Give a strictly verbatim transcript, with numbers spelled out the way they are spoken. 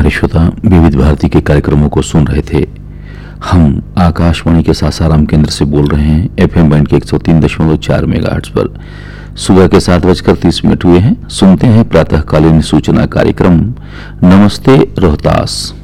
हमारे श्रोता विविध भारती के कार्यक्रमों को सुन रहे थे। हम आकाशवाणी के सासाराम केंद्र से बोल रहे हैं एफएम बैंड के एक सौ तीन दशमलव चार मेगाहर्ट्ज पर। सुबह के सात बजकर तीस मिनट हुए हैं। सुनते हैं प्रातःकालीन सूचना कार्यक्रम नमस्ते रोहतास।